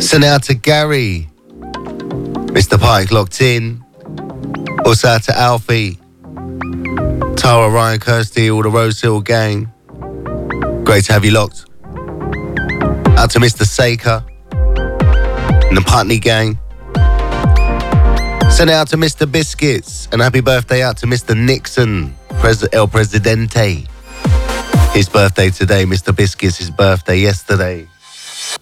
Send out to Gary. Mr. Pike locked in. Also out to Alfie. Tara, Ryan, Kirsty, all the Rose Hill gang. Great to have you locked. Out to Mr. Saker and the Putney gang. Send it out to Mr. Biscuits. And happy birthday out to Mr. Nixon, El Presidente. His birthday today, Mr. Biscuits, his birthday yesterday.